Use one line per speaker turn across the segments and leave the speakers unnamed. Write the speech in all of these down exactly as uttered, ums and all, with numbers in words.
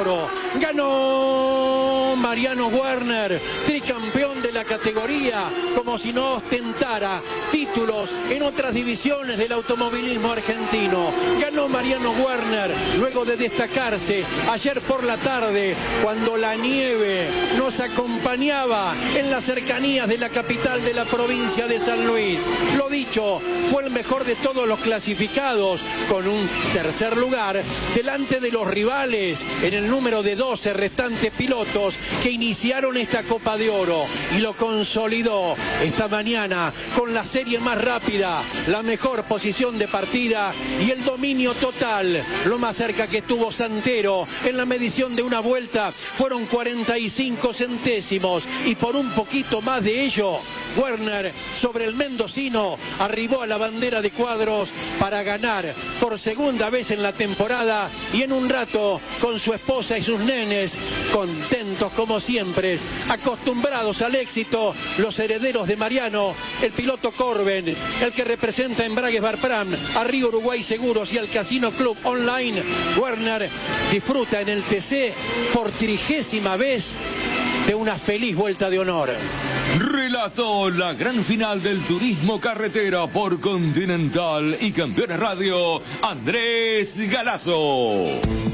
oro. Ganó Mariano Werner, tricampeón de la categoría, como si no ostentara títulos en otras divisiones del automovilismo argentino. Ganó Mariano Werner luego de destacarse ayer por la tarde, cuando la nieve nos acompañaba en las cercanías de la capital de la provincia de San Luis. Lo dicho, fue el mejor de todos los clasificados, con un tercer lugar delante de los rivales en el número de doce restantes pilotos que iniciaron esta Copa de Oro, y lo consolidó esta mañana con la serie más rápida, la mejor posición de partida y el dominio total. Lo más cerca que estuvo Santero en la medición de una vuelta fueron cuarenta y cinco centésimos, y por un poquito más de ello Werner sobre el mendocino arribó a la bandera de cuadros para ganar por segunda vez en la temporada, y en un rato con su esposa y sus nenes, contentos como siempre, acostumbrados al éxito, los herederos de Mariano, el piloto Corben, el que representa a Embragues Barpram, a Río Uruguay Seguros y al Casino Club Online. Werner disfruta en el T C por trigésima vez de una feliz vuelta de honor.
Relató la gran final del turismo carretera por Continental y Campeones Radio, Andrés Galazo.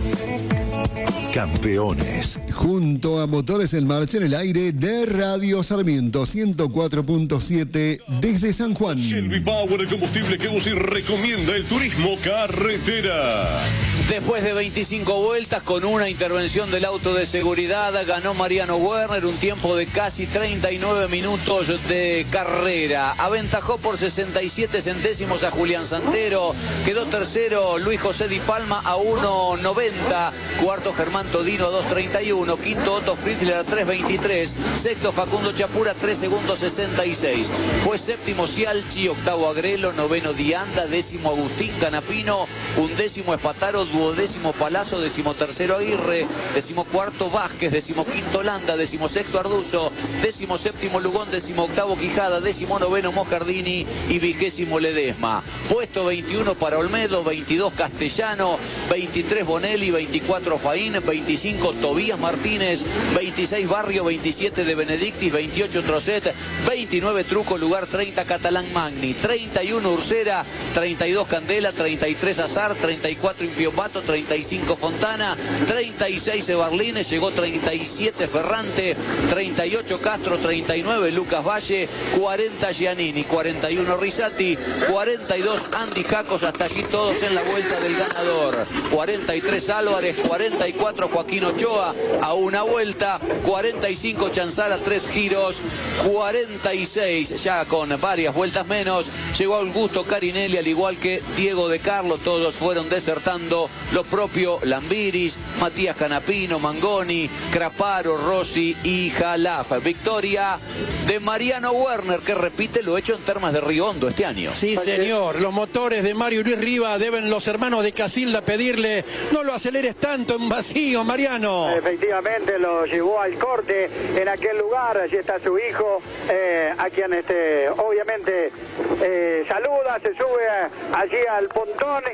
Campeones. Junto a Motores en Marcha en el aire de Radio Sarmiento ciento cuatro punto siete desde San Juan.
Shelby Power, el combustible que usa y recomienda el turismo carretera.
Después de veinticinco vueltas, con una intervención del auto de seguridad, ganó Mariano Werner, un tiempo de casi treinta y nueve minutos de carrera. Aventajó por sesenta y siete centésimos a Julián Santero. Quedó tercero Luis José Di Palma a uno noventa. Cuarto Germán Todino a dos treinta y uno. Quinto Otto Fritzler a tres veintitrés. Sexto Facundo Chapura a tres segundos sesenta y seis. Fue séptimo Cialchi, octavo Agrelo, noveno Dianda, décimo Agustín Canapino, undécimo Espataro, duodécimo Palazzo, decimotercero Aguirre, decimocuarto Vázquez, decimoquinto Landa, decimosexto Arduzo, decimoséptimo Lugón, decimoctavo Quijada, decimonoveno Moscardini y vigésimo Ledesma. Puesto veintiuno para Olmedo, veintidós Castellano, veintitrés Bonelli, veinticuatro Faín, veinticinco Tobías Martínez, veintiséis Barrio, veintisiete de Benedictis, veintiocho Trocet, veintinueve Truco, lugar treinta Catalán Magni, treinta y uno Ursera, treinta y dos Candela, treinta y tres Azar, treinta y cuatro Impiombato, treinta y cinco Fontana, treinta y seis Ebarlines, llegó treinta y siete Ferrante, treinta y ocho Castro, treinta y nueve Lucas Valle, cuarenta Giannini, cuarenta y uno Risati, cuarenta y dos Andy Jacos, hasta allí todos en la vuelta del ganador. cuarenta y tres Álvarez, cuarenta y cuatro Joaquín Ochoa a una vuelta, cuarenta y cinco Chanzara, tres giros, cuarenta y seis ya con varias vueltas menos llegó Augusto Carinelli, al igual que Diego de Carlo. Todos fueron desertando, lo propio Lambiris, Matías Canapino, Mangoni, Craparo, Rossi y Jalaf. Victoria de Mariano Werner, que repite lo hecho en Termas de Río Hondo este año.
Sí, señor, los motores de Mario Luis Riva deben los hermanos de Casilda pedirle: no lo aceleres tanto en vacío, Mariano.
Efectivamente, lo llevó al corte en aquel lugar. Allí está su hijo, eh, a quien este, obviamente eh, saluda, se sube allí al pontón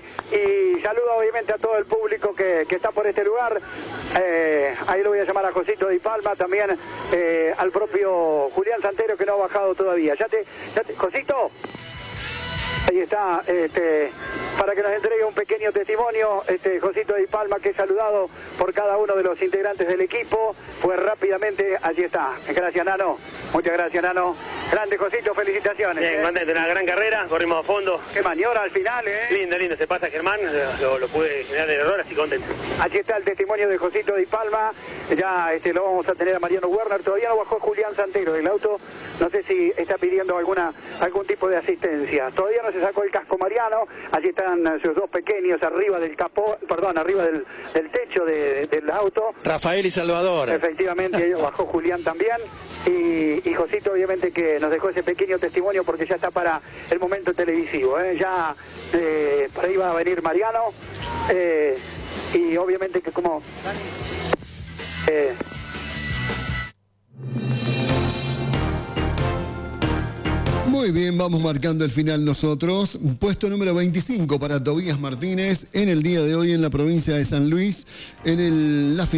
y saluda obviamente a todo el público que, que está por este lugar. Eh, ahí lo voy a llamar a Josito Di Palma, también eh, al propio Julián Santero, que no ha bajado todavía. Ya te, ya te, Josito. Ahí está, este, para que nos entregue un pequeño testimonio, este, Josito Di Palma, que es saludado por cada uno de los integrantes del equipo. Pues rápidamente, allí está. Gracias, Nano. Muchas gracias, Nano. Grande, Josito, felicitaciones.
Bien,
¿eh?
contento, una gran carrera, corrimos a fondo.
Qué maniobra al final, ¿eh?
Lindo, lindo, se pasa Germán, lo, lo pude generar el error, así contento.
Allí está el testimonio de Josito Di Palma. Ya este, lo vamos a tener a Mariano Werner. Todavía no bajó Julián Santero del auto. No sé si está pidiendo alguna algún tipo de asistencia. Todavía no se sacó el casco Mariano. Allí están sus dos pequeños arriba del capó, perdón, arriba del, del techo de, del auto.
Rafael y Salvador.
Efectivamente, bajó Julián también. Y, y Josito obviamente que nos dejó ese pequeño testimonio, porque ya está para el momento televisivo, ¿eh? Ya eh, por ahí va a venir Mariano, eh, y obviamente que como... Eh,
Muy bien, vamos marcando el final nosotros. Puesto número veinticinco para Tobías Martínez en el día de hoy en la provincia de San Luis, en el, la